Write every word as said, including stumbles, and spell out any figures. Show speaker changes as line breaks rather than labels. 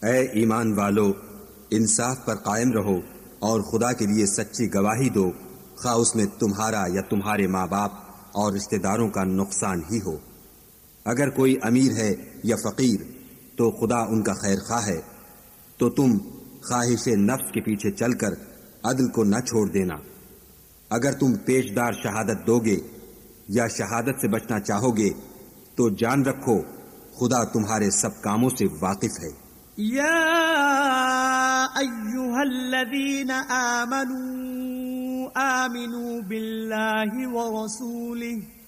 ऐ ईमान वालो, इंसाफ पर कायम रहो और खुदा के लिए सच्ची गवाही दो, खा उसमें तुम्हारा या तुम्हारे माँ बाप और रिश्तेदारों का नुकसान ही हो। अगर कोई अमीर है या फकीर तो खुदा उनका खैर खा है, तो तुम ख्वाहिश नफ्स के पीछे चलकर अदल को न छोड़ देना। अगर तुम पेशदार शहादत दोगे या शहादत से बचना चाहोगे तो जान रखो खुदा तुम्हारे सब कामों से वाकिफ है।
या अय्युहल्लज़ीना आमनू आमिनू बिल्लाहि व रसूलिही